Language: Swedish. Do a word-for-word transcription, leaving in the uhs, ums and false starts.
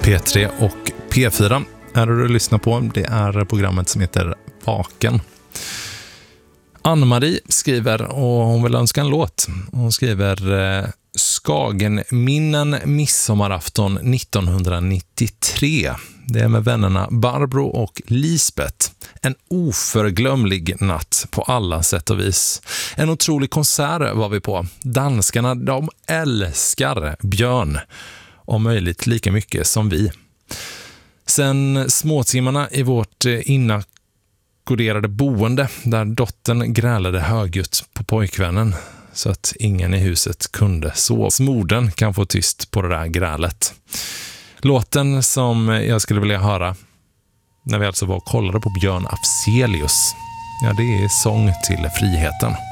P tre och P fyra är det du lyssnar på. Det är programmet som heter Vaken. Ann-Marie skriver, och hon vill önska en låt. Hon skriver eh, Skagenminnen midsommarafton nittonhundranittiotre. Det är med vännerna Barbro och Lisbeth. En oförglömlig natt på alla sätt och vis. En otrolig konsert var vi på. Danskarna, de älskar Björn. Om möjligt lika mycket som vi. Sen småtimmarna i vårt inackorderade boende där dottern grälade högljutt på pojkvännen så att ingen i huset kunde sova. Smorden kan få tyst på det där grälet. Låten som jag skulle vilja höra när vi alltså var och kollade på Björn Afzelius, ja, det är Sång till friheten.